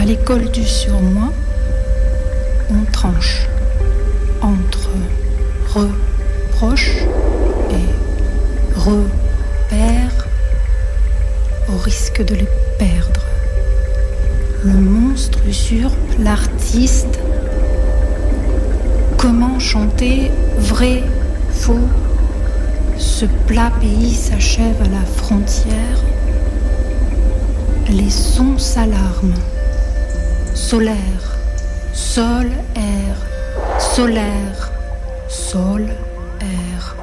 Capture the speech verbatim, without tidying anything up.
À l'école du surmoi, on tranche entre reproche et repère au risque de les perdre. Le monstre usurpe l'artiste. Comment chanter vrai, faux? Ce plat pays s'achève à la frontière. Les sons s'alarment. Solaire, sol, air, solaire, sol, air.